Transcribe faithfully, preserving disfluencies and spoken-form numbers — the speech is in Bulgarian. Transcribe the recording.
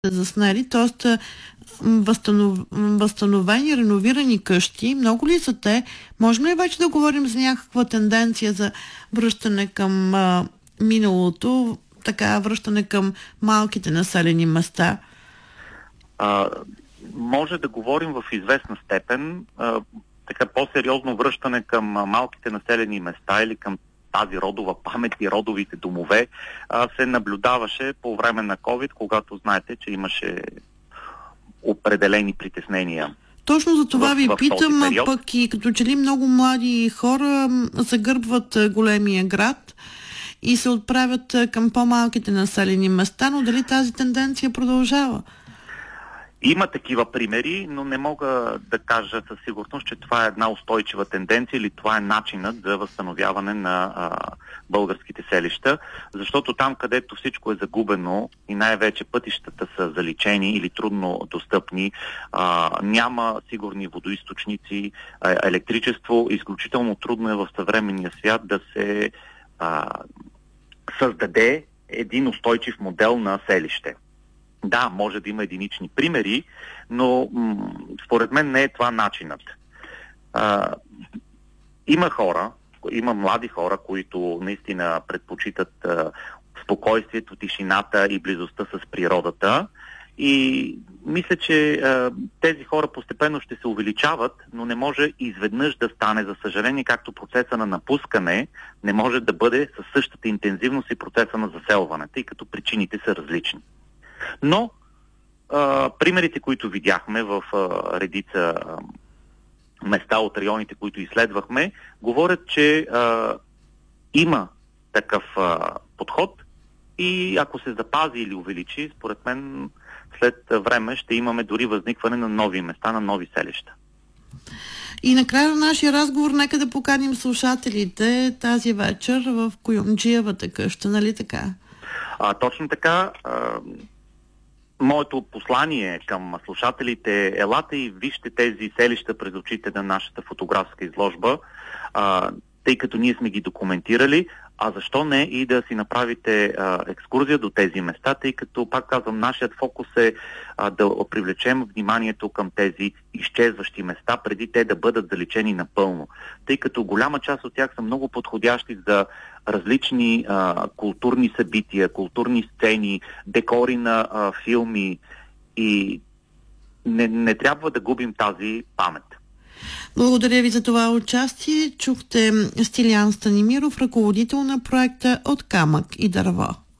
заснели, т.е. Възстанов... възстановени, реновирани къщи. Много ли са те? Можем ли вече да говорим за някаква тенденция за връщане към а, миналото, така връщане към малките населени места? А, може да говорим в известна степен. А, така по-сериозно връщане към малките населени места или към тази родова памет и родовите домове а, се наблюдаваше по време на COVID, когато знаете, че имаше определени притеснения. Точно за това в, ви в питам, а пък и като че ли много млади хора загърбват големия град и се отправят към по-малките населени места, но дали тази тенденция продължава? Има такива примери, но не мога да кажа със сигурност, че това е една устойчива тенденция или това е начинът за възстановяване на а, българските селища, защото там, където всичко е загубено и най-вече пътищата са заличени или трудно достъпни, а, няма сигурни водоизточници, а, електричество, изключително трудно е в съвременния свят да се а, създаде един устойчив модел на селище. Да, може да има единични примери, но м- според мен не е това начинът. А, има хора, има млади хора, които наистина предпочитат а, спокойствието, тишината и близостта с природата. И мисля, че а, тези хора постепенно ще се увеличават, но не може изведнъж да стане, за съжаление, както процеса на напускане не може да бъде със същата интензивност и процеса на заселване, тъй като причините са различни. Но а, примерите, които видяхме в а, редица а, места от районите, които изследвахме, говорят, че а, има такъв а, подход и ако се запази или увеличи, според мен след време ще имаме дори възникване на нови места, на нови селища. И накрая на нашия разговор нека да поканим слушателите тази вечер в Куюмджиевата къща, нали така? А, точно така. А, Моето послание към слушателите е: елате и вижте тези селища през очите на нашата фотографска изложба, а, тъй като ние сме ги документирали, а защо не и да си направите а, екскурзия до тези места, тъй като, пак казвам, нашият фокус е а, да привлечем вниманието към тези изчезващи места, преди те да бъдат заличени напълно, тъй като голяма част от тях са много подходящи за различни а, културни събития, културни сцени, декори на а, филми и не, не трябва да губим тази памет. Благодаря ви за това участие. Чухте Стилиян Станимиров, ръководител на проекта От камък и дърво.